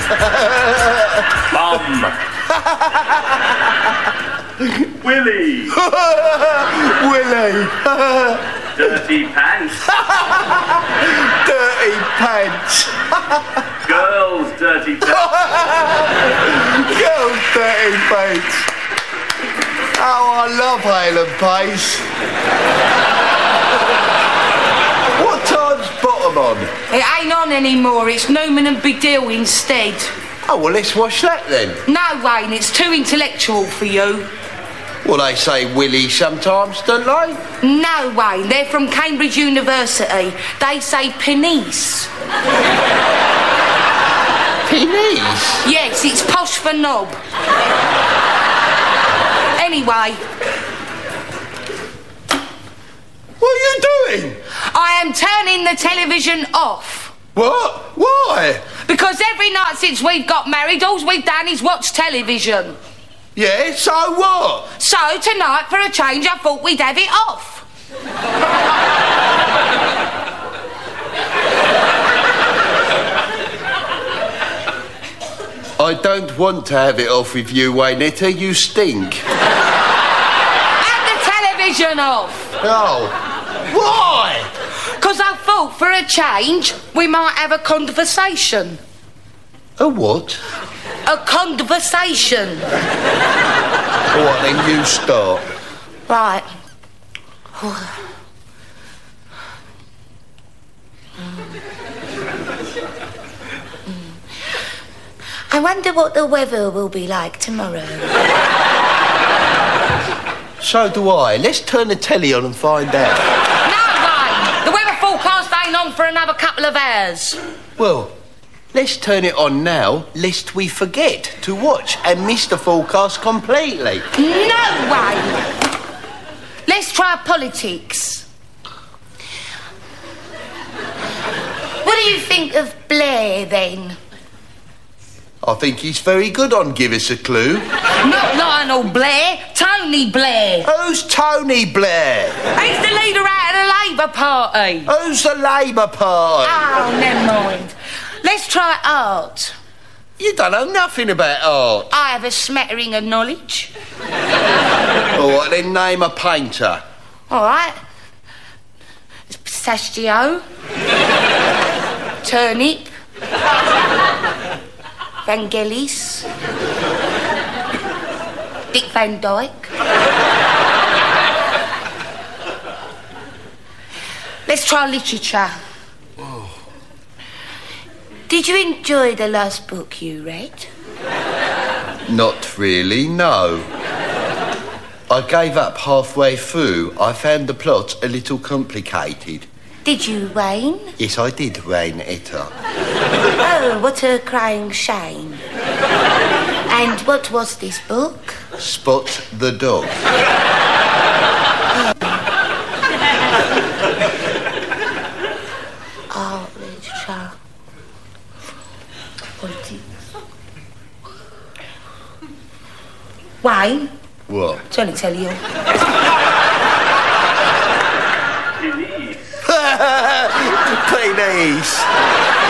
Bum. Willie. Willie. Dirty pants. Dirty pants. Girls' dirty pants. Girls' dirty pants. Oh, I love Hale and Pace. What time's Bottom on? It ain't on anymore. It's Newman and Bedell instead. Oh, well, let's watch that then. No, Wayne, it's too intellectual for you. Well, they say Willie sometimes, don't they? No, Wayne, they're from Cambridge University. They say Penise. Penise? Yes, it's posh for knob. Anyway. What are you doing? I am turning the television off. What? Why? Because every night since we've got married, all we've done is watch television. Yeah, so what? So tonight, for a change, I thought we'd have it off. I don't want to have it off with you, Waynetta. You stink. Have the television off. Oh. Why? Because I thought, for a change, we might have a conversation. A what? A conversation. All right, then you start. Right. I wonder what the weather will be like tomorrow. So do I. Let's turn the telly on and find out. No, Wayne. The weather forecast ain't on for another couple of hours. Well, let's turn it on now, lest we forget to watch and miss the forecast completely. No, Wayne. Let's try politics. What do you think of Blair, then? I think he's very good on Give Us a Clue. Not Lionel Blair, Tony Blair. Who's Tony Blair? He's the leader out of the Labour Party. Who's the Labour Party? Oh, never mind. Let's try art. You don't know nothing about art. I have a smattering of knowledge. All right, then name a painter. All right. It's pistachio. Turnip. Vangelis. Dick Van Dyke. Let's try literature. Oh. Did you enjoy the last book you read? Not really, no. I gave up halfway through. I found the plot a little complicated. Did you, Wayne? Yes, I did, Waynetta. Oh, what a crying shame. And what was this book? Spot the Dog. Oh, literature. Politics. Wayne? What? Trying to tell you. Penise.